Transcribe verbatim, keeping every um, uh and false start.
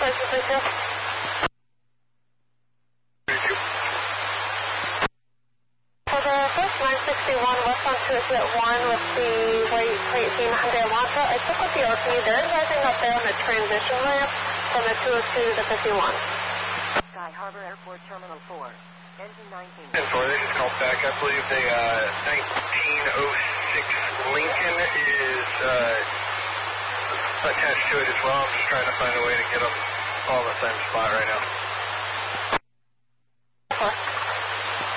license plate two. For the first nine sixty-one west on two at one with the weight eighteen hundred Elantra, I took with the O T. There is nothing up there on the transition ramp from the two oh two to the fifty-one. Sky Harbor Airport Terminal four, engine nineteen. ten four, they just called back. I believe the uh, nineteen oh six Lincoln is uh, attached to it as well. I'm just trying to find a way to get them all in the same spot right now.